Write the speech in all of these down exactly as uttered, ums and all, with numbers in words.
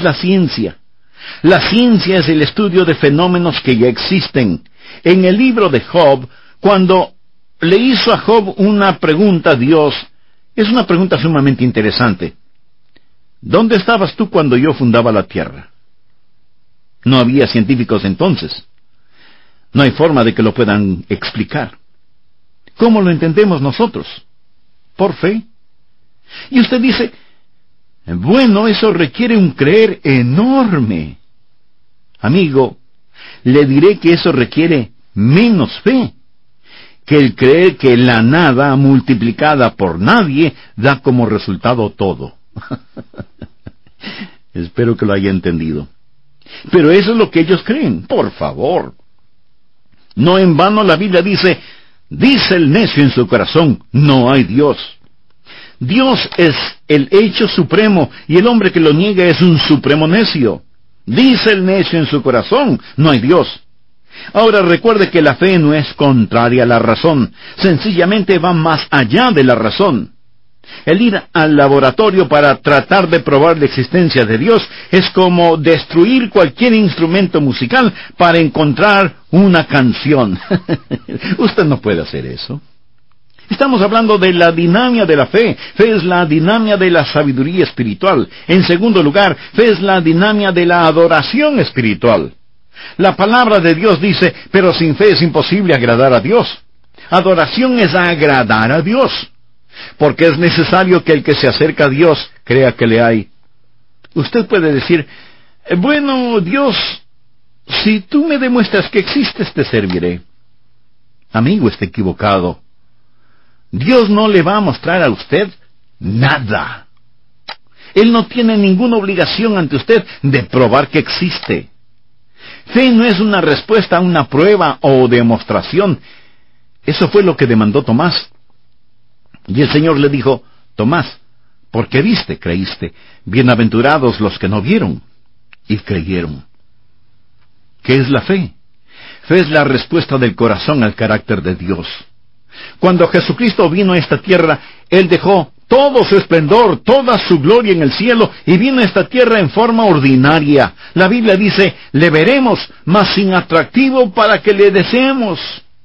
es la ciencia. La ciencia es el estudio de fenómenos que ya existen. En el libro de Job, cuando le hizo a Job una pregunta a Dios, es una pregunta sumamente interesante. ¿Dónde estabas tú cuando yo fundaba la tierra? No había científicos entonces. No hay forma de que lo puedan explicar. ¿Cómo lo entendemos nosotros? Por fe. Y usted dice, bueno, eso requiere un creer enorme. Amigo, le diré que eso requiere menos fe que el creer que la nada multiplicada por nadie da como resultado todo. Espero que lo haya entendido. Pero eso es lo que ellos creen, por favor. No en vano la Biblia dice, dice el necio en su corazón, no hay Dios. Dios es el hecho supremo, y el hombre que lo niega es un supremo necio. Dice el necio en su corazón, no hay Dios. Ahora recuerde que la fe no es contraria a la razón, sencillamente va más allá de la razón. El ir al laboratorio para tratar de probar la existencia de Dios es como destruir cualquier instrumento musical para encontrar una canción. Usted no puede hacer eso. Estamos hablando de la dinámica de la fe. Fe es la dinámica de la sabiduría espiritual. En segundo lugar, fe es la dinámica de la adoración espiritual. La palabra de Dios dice, pero sin fe es imposible agradar a Dios. Adoración es agradar a Dios, porque es necesario que el que se acerca a Dios crea que le hay. Usted puede decir, bueno, Dios, si tú me demuestras que existes, te serviré. Amigo, está equivocado. Dios no le va a mostrar a usted nada. Él no tiene ninguna obligación ante usted de probar que existe. Fe no es una respuesta a una prueba o demostración. Eso fue lo que demandó Tomás. Y el Señor le dijo, Tomás, porque viste, creíste. Bienaventurados los que no vieron y creyeron. ¿Qué es la fe? Fe es la respuesta del corazón al carácter de Dios. Cuando Jesucristo vino a esta tierra, Él dejó todo su esplendor, toda su gloria en el cielo, y vino a esta tierra en forma ordinaria. La Biblia dice, le veremos, mas sin atractivo para que le deseemos.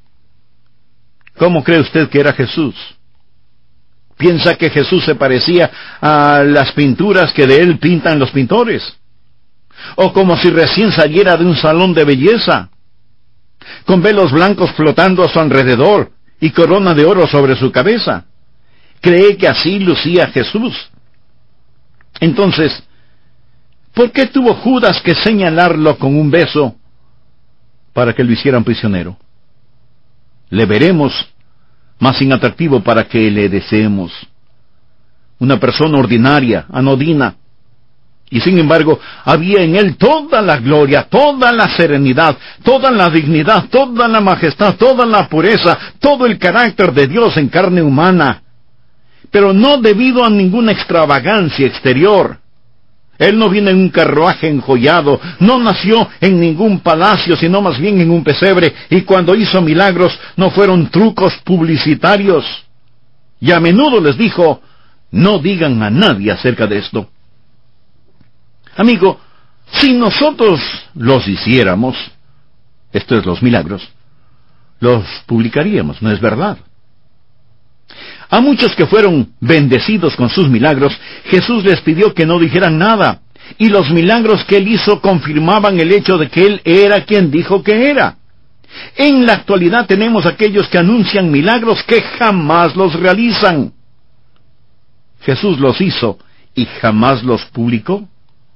¿Cómo cree usted que era Jesús? ¿Piensa que Jesús se parecía a las pinturas que de Él pintan los pintores? ¿O como si recién saliera de un salón de belleza, con velos blancos flotando a su alrededor y corona de oro sobre su cabeza? ¿Cree que así lucía Jesús? Entonces, ¿por qué tuvo Judas que señalarlo con un beso para que lo hicieran prisionero? Le veremos, mas sin atractivo para que le deseemos. Una persona ordinaria, anodina, y sin embargo había en él toda la gloria, toda la serenidad, toda la dignidad, toda la majestad, toda la pureza, todo el carácter de Dios en carne humana, pero no debido a ninguna extravagancia exterior. Él no vino en un carruaje enjollado, no nació en ningún palacio, sino más bien en un pesebre, y cuando hizo milagros no fueron trucos publicitarios. Y a menudo les dijo, no digan a nadie acerca de esto. Amigo, si nosotros los hiciéramos, esto es los milagros, los publicaríamos, ¿no es verdad? A muchos que fueron bendecidos con sus milagros, Jesús les pidió que no dijeran nada, y los milagros que Él hizo confirmaban el hecho de que Él era quien dijo que era. En la actualidad tenemos aquellos que anuncian milagros que jamás los realizan. Jesús los hizo y jamás los publicó.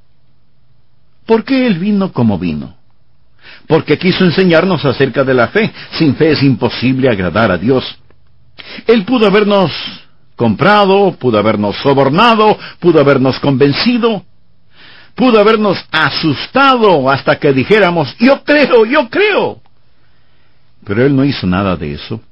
¿Por qué Él vino como vino? Porque quiso enseñarnos acerca de la fe. Sin fe es imposible agradar a Dios. Él pudo habernos comprado, pudo habernos sobornado, pudo habernos convencido, pudo habernos asustado hasta que dijéramos, yo creo, yo creo. Pero Él no hizo nada de eso.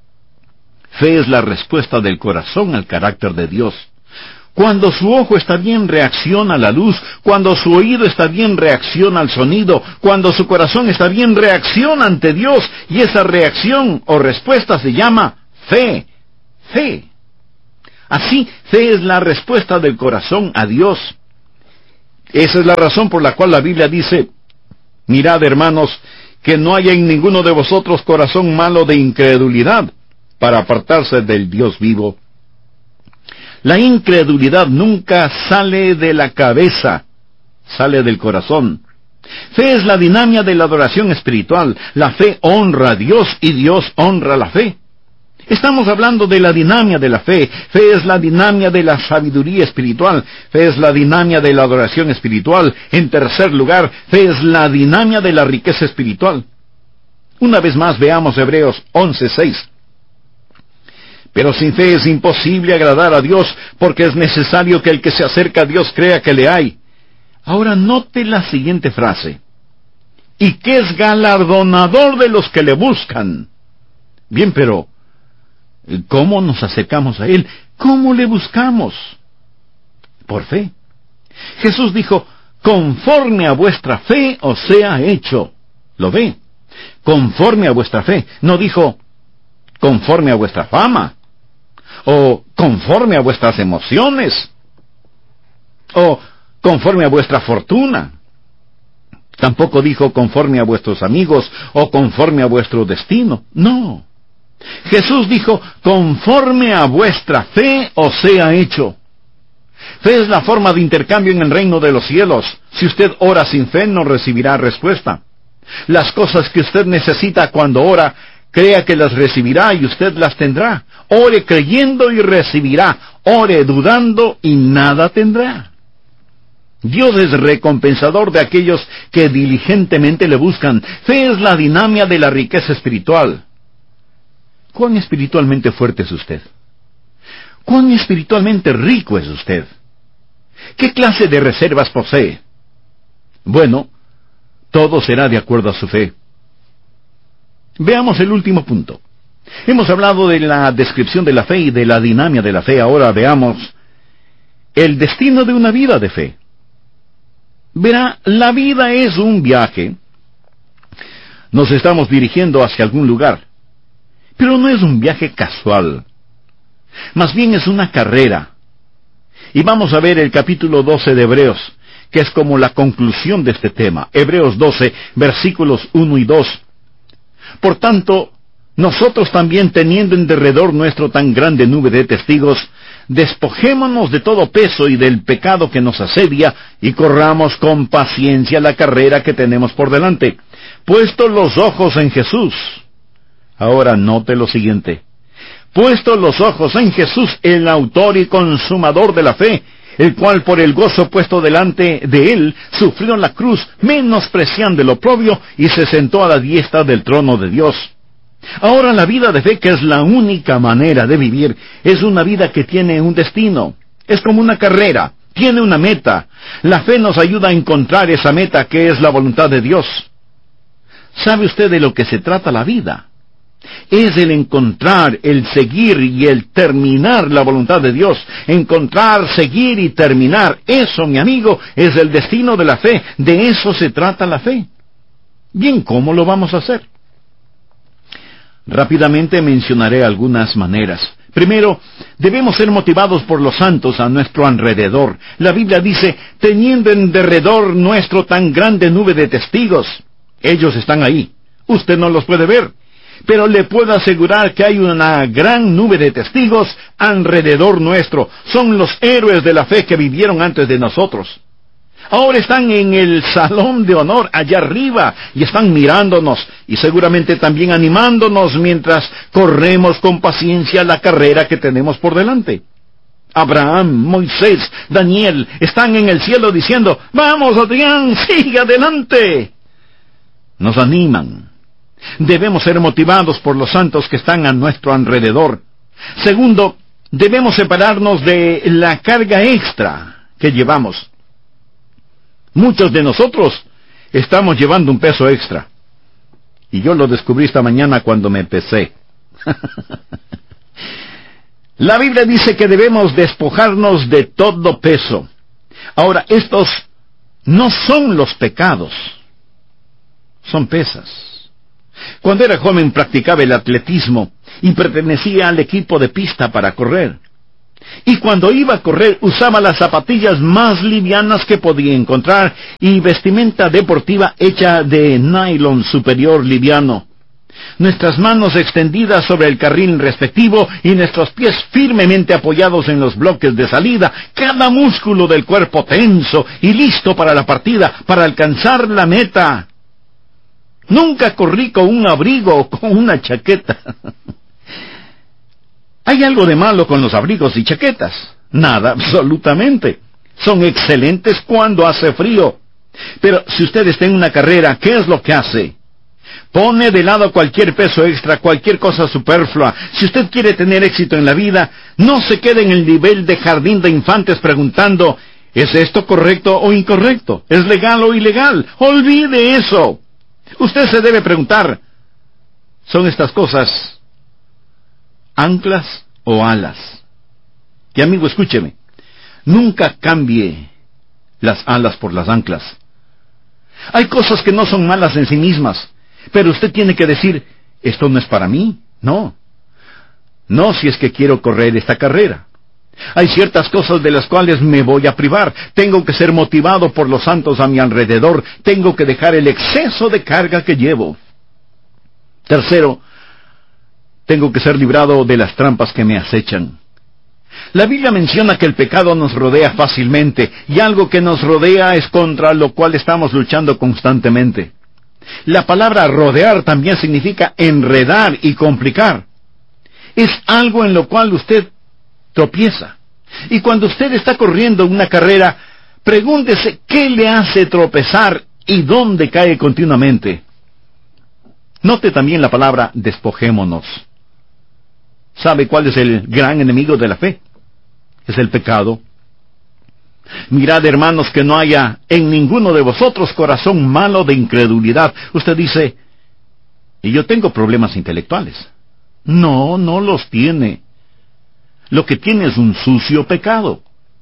Fe es la respuesta del corazón al carácter de Dios. Cuando su ojo está bien, reacciona a la luz. Cuando su oído está bien, reacciona al sonido. Cuando su corazón está bien, reacciona ante Dios. Y esa reacción o respuesta se llama fe. Fe. Así, fe es la respuesta del corazón a Dios. Esa es la razón por la cual la Biblia dice, mirad, hermanos, que no haya en ninguno de vosotros corazón malo de incredulidad, para apartarse del Dios vivo. La incredulidad nunca sale de la cabeza, sale del corazón. Fe es la dinámica de la adoración espiritual. La fe honra a Dios y Dios honra la fe. Estamos hablando de la dinámica de la fe. Fe es la dinámica de la sabiduría espiritual. Fe es la dinámica de la adoración espiritual. En tercer lugar, fe es la dinámica de la riqueza espiritual. Una vez más veamos Hebreos once seis. Pero sin fe es imposible agradar a Dios, porque es necesario que el que se acerca a Dios crea que le hay. Ahora note la siguiente frase. Y que es galardonador de los que le buscan. Bien, pero ¿cómo nos acercamos a Él? ¿Cómo le buscamos? Por fe. Jesús dijo, conforme a vuestra fe os sea hecho. ¿Lo ve? Conforme a vuestra fe. No dijo, conforme a vuestra fama. O conforme a vuestras emociones. O conforme a vuestra fortuna. Tampoco dijo conforme a vuestros amigos o conforme a vuestro destino. No. Jesús dijo, conforme a vuestra fe os sea hecho. Fe es la forma de intercambio en el reino de los cielos. Si usted ora sin fe, no recibirá respuesta. Las cosas que usted necesita cuando ora, crea que las recibirá y usted las tendrá. Ore creyendo y recibirá. Ore dudando y nada tendrá. Dios es recompensador de aquellos que diligentemente le buscan. Fe es la dinámica de la riqueza espiritual. ¿Cuán espiritualmente fuerte es usted? ¿Cuán espiritualmente rico es usted? ¿Qué clase de reservas posee? Bueno, todo será de acuerdo a su fe. Veamos el último punto. Hemos hablado de la descripción de la fe y de la dinámica de la fe. Ahora veamos el destino de una vida de fe. Verá, la vida es un viaje. Nos estamos dirigiendo hacia algún lugar. Pero no es un viaje casual. Más bien es una carrera. Y vamos a ver el capítulo doce de Hebreos, que es como la conclusión de este tema. Hebreos doce, versículos uno y dos. Por tanto, nosotros también, teniendo en derredor nuestro tan grande nube de testigos, despojémonos de todo peso y del pecado que nos asedia, y corramos con paciencia la carrera que tenemos por delante, puesto los ojos en Jesús. Ahora note lo siguiente. Puesto los ojos en Jesús, el autor y consumador de la fe, el cual por el gozo puesto delante de él, sufrió la cruz, menospreciando el oprobio, y se sentó a la diestra del trono de Dios. Ahora la vida de fe, que es la única manera de vivir, es una vida que tiene un destino. Es como una carrera, tiene una meta. La fe nos ayuda a encontrar esa meta que es la voluntad de Dios. ¿Sabe usted de lo que se trata la vida? Es el encontrar, el seguir y el terminar la voluntad de Dios. Encontrar, seguir y terminar. Eso, mi amigo, es el destino de la fe. De eso se trata la fe. Bien, ¿cómo lo vamos a hacer? Rápidamente mencionaré algunas maneras. Primero, debemos ser motivados por los santos a nuestro alrededor. La Biblia dice, teniendo en derredor nuestro tan grande nube de testigos. Ellos están ahí. Usted no los puede ver. Pero le puedo asegurar que hay una gran nube de testigos alrededor nuestro. Son los héroes de la fe que vivieron antes de nosotros. Ahora están en el salón de honor allá arriba y están mirándonos y seguramente también animándonos mientras corremos con paciencia la carrera que tenemos por delante. Abraham, Moisés, Daniel están en el cielo diciendo, vamos Adrián, sigue adelante. Nos animan. Debemos ser motivados por los santos que están a nuestro alrededor. Segundo, debemos separarnos de la carga extra que llevamos. Muchos de nosotros estamos llevando un peso extra. Y yo lo descubrí esta mañana cuando me pesé. La Biblia dice que debemos despojarnos de todo peso. Ahora, estos no son los pecados, son pesas. Cuando era joven practicaba el atletismo y pertenecía al equipo de pista para correr. Y cuando iba a correr usaba las zapatillas más livianas que podía encontrar y vestimenta deportiva hecha de nylon superior liviano. Nuestras manos extendidas sobre el carril respectivo y nuestros pies firmemente apoyados en los bloques de salida, cada músculo del cuerpo tenso y listo para la partida, para alcanzar la meta. Nunca corrí con un abrigo o con una chaqueta. ¿Hay algo de malo con los abrigos y chaquetas? Nada, absolutamente. Son excelentes cuando hace frío. Pero si usted está en una carrera, ¿qué es lo que hace? Pone de lado cualquier peso extra, cualquier cosa superflua. Si usted quiere tener éxito en la vida, no se quede en el nivel de jardín de infantes preguntando, ¿es esto correcto o incorrecto? ¿Es legal o ilegal? Olvide eso. Usted se debe preguntar, ¿son estas cosas anclas o alas? Y amigo, escúcheme, nunca cambie las alas por las anclas. Hay cosas que no son malas en sí mismas, pero usted tiene que decir, esto no es para mí, no. No si es que quiero correr esta carrera. Hay ciertas cosas de las cuales me voy a privar. Tengo que ser motivado por los santos a mi alrededor. Tengo que dejar el exceso de carga que llevo. Tercero, tengo que ser librado de las trampas que me acechan. La Biblia menciona que el pecado nos rodea fácilmente, y algo que nos rodea es contra lo cual estamos luchando constantemente. La palabra rodear también significa enredar y complicar. Es algo en lo cual usted tropieza. Y cuando usted está corriendo una carrera, pregúntese qué le hace tropezar y dónde cae continuamente. Note también la palabra despojémonos. ¿Sabe cuál es el gran enemigo de la fe? Es el pecado. Mirad, hermanos, que no haya en ninguno de vosotros corazón malo de incredulidad. Usted dice, y yo tengo problemas intelectuales. No, no los tiene. Lo que tiene es un sucio pecado.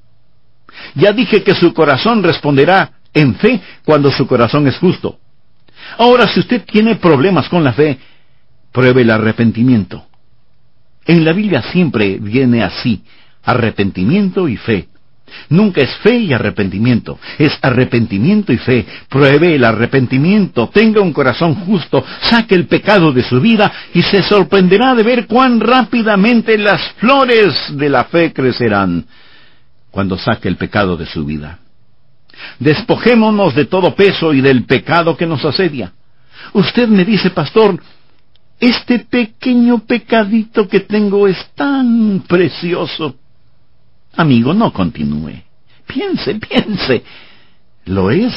Ya dije que su corazón responderá en fe cuando su corazón es justo. Ahora, si usted tiene problemas con la fe, pruebe el arrepentimiento. En la Biblia siempre viene así, arrepentimiento y fe. Nunca es fe y arrepentimiento, es arrepentimiento y fe. Pruebe el arrepentimiento, tenga un corazón justo, saque el pecado de su vida y se sorprenderá de ver cuán rápidamente las flores de la fe crecerán cuando saque el pecado de su vida. Despojémonos de todo peso y del pecado que nos asedia. Usted me dice, pastor, este pequeño pecadito que tengo es tan precioso. Amigo, no continúe. Piense, piense. ¿Lo es?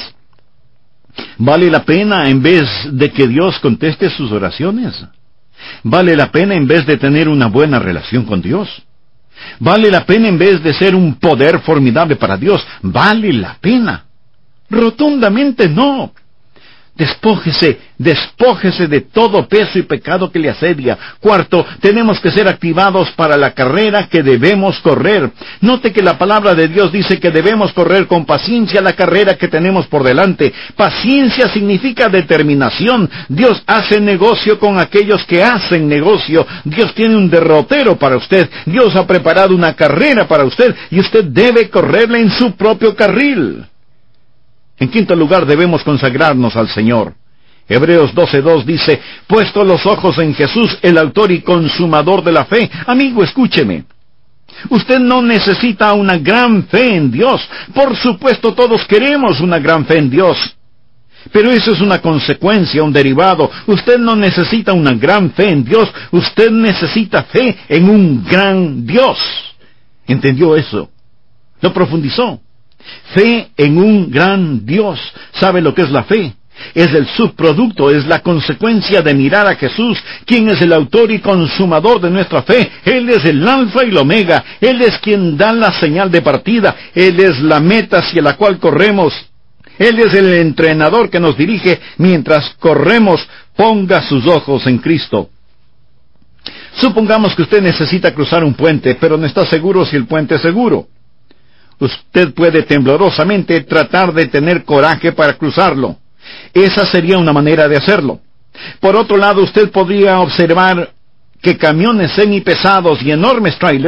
¿Vale la pena en vez de que Dios conteste sus oraciones? ¿Vale la pena en vez de tener una buena relación con Dios? ¿Vale la pena en vez de ser un poder formidable para Dios? ¿Vale la pena? Rotundamente no. Despójese, despójese de todo peso y pecado que le asedia. Cuarto, tenemos que ser activados para la carrera que debemos correr. Note que la palabra de Dios dice que debemos correr con paciencia la carrera que tenemos por delante. Paciencia significa determinación. Dios hace negocio con aquellos que hacen negocio. Dios tiene un derrotero para usted. Dios ha preparado una carrera para usted y usted debe correrla en su propio carril. En quinto lugar, debemos consagrarnos al Señor. Hebreos doce dos dice, puesto los ojos en Jesús, el autor y consumador de la fe. Amigo, escúcheme. Usted no necesita una gran fe en Dios. Por supuesto, todos queremos una gran fe en Dios. Pero eso es una consecuencia, un derivado. Usted no necesita una gran fe en Dios. Usted necesita fe en un gran Dios. ¿Entendió eso? Lo profundizó. Fe en un gran Dios. ¿Sabe lo que es la fe? Es el subproducto, es la consecuencia de mirar a Jesús, quien es el autor y consumador de nuestra fe. Él es el alfa y el omega. Él es quien da la señal de partida. Él es la meta hacia la cual corremos. Él es el entrenador que nos dirige mientras corremos. Ponga sus ojos en Cristo. Supongamos que usted necesita cruzar un puente, pero no está seguro si el puente es seguro. Usted puede temblorosamente tratar de tener coraje para cruzarlo. Esa sería una manera de hacerlo. Por otro lado, usted podría observar que camiones semipesados y enormes trailers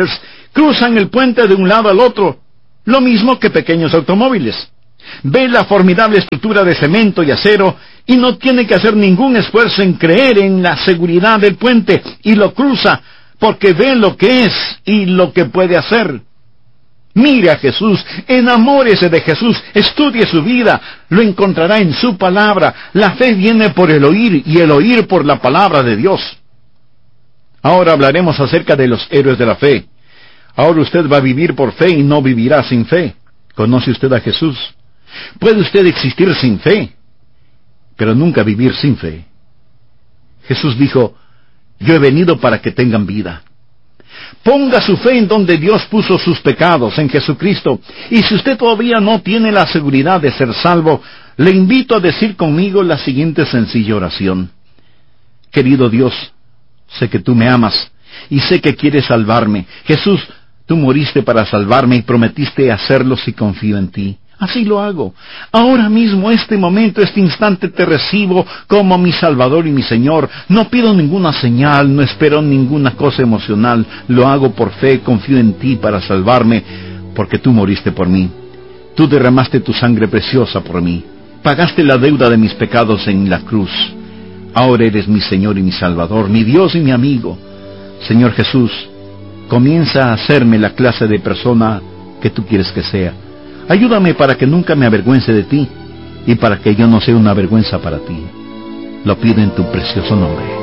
Cruzan el puente de un lado al otro, lo mismo que pequeños automóviles. Ve la formidable estructura de cemento y acero y no tiene que hacer ningún esfuerzo en creer en la seguridad del puente, y lo cruza porque ve lo que es y lo que puede hacer. Mire a Jesús, enamórese de Jesús, estudie su vida, lo encontrará en su palabra. La fe viene por el oír y el oír por la palabra de Dios. Ahora hablaremos acerca de los héroes de la fe. Ahora usted va a vivir por fe y no vivirá sin fe. ¿Conoce usted a Jesús? Puede usted existir sin fe, pero nunca vivir sin fe. Jesús dijo: yo he venido para que tengan vida. Ponga su fe en donde Dios puso sus pecados, en Jesucristo. Y si usted todavía no tiene la seguridad de ser salvo, le invito a decir conmigo la siguiente sencilla oración. Querido Dios, sé que tú me amas y sé que quieres salvarme. Jesús, tú moriste para salvarme y prometiste hacerlo si confío en ti. Así lo hago. Ahora mismo, este momento, este instante, te recibo como mi Salvador y mi Señor. No pido ninguna señal, no espero ninguna cosa emocional. Lo hago por fe, confío en ti para salvarme, porque tú moriste por mí. Tú derramaste tu sangre preciosa por mí. Pagaste la deuda de mis pecados en la cruz. Ahora eres mi Señor y mi Salvador, mi Dios y mi amigo. Señor Jesús, comienza a hacerme la clase de persona que tú quieres que sea. Ayúdame para que nunca me avergüence de ti y para que yo no sea una vergüenza para ti. Lo pido en tu precioso nombre.